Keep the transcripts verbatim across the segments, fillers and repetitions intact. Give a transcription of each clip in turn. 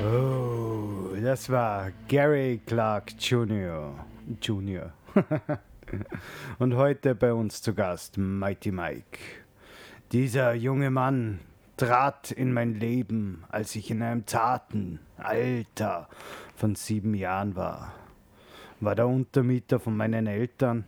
Oh, das war Gary Clark Junior Junior Und heute bei uns zu Gast Mighty Mike. Dieser junge Mann trat in mein Leben, als ich in einem zarten Alter von sieben Jahren war. War der Untermieter von meinen Eltern.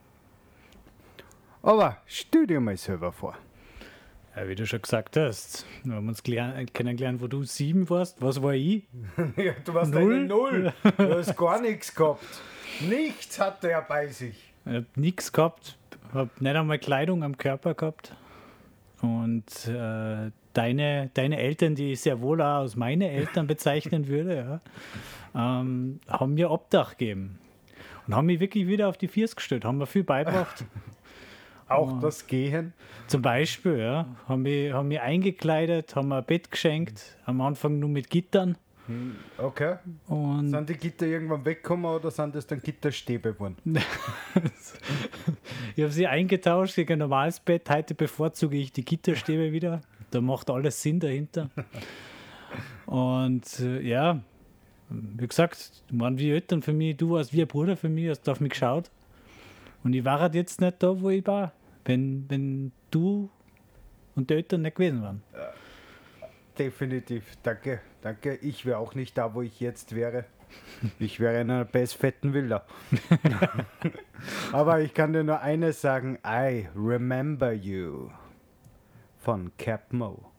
Aber stell dir mal selber vor. Ja, wie du schon gesagt hast, wir haben uns gelern- kennengelernt, wo du sieben warst. Was war ich? Ja, du warst Null? eine Null. Du hast gar nichts gehabt. Nichts hatte er bei sich. Ich hab nichts gehabt, hab nicht einmal Kleidung am Körper gehabt. Und äh, deine, deine Eltern, die ich sehr wohl auch als meine Eltern bezeichnen würde, ja, ähm, haben mir Obdach gegeben. Und haben mich wirklich wieder auf die Füße gestellt, haben mir viel beigebracht. Auch das Gehen. Zum Beispiel, ja, haben mich, haben mich eingekleidet, haben mir ein Bett geschenkt, am Anfang nur mit Gittern. Okay. Und Sind die Gitter irgendwann weggekommen oder sind das dann Gitterstäbe geworden? ich habe sie eingetauscht gegen ein normales Bett. Heute bevorzuge ich die Gitterstäbe wieder. Da macht alles Sinn dahinter. Und äh, ja, wie gesagt, waren wie Eltern für mich, du warst wie ein Bruder für mich, hast auf mich geschaut. Und ich war halt jetzt nicht da, wo ich war, wenn, wenn du und die Eltern nicht gewesen waren. Definitiv. Danke, danke. Ich wäre auch nicht da, wo ich jetzt wäre. Ich wäre in einer best fetten Villa. Aber ich kann dir nur eines sagen. I remember you. Von Cap Mo.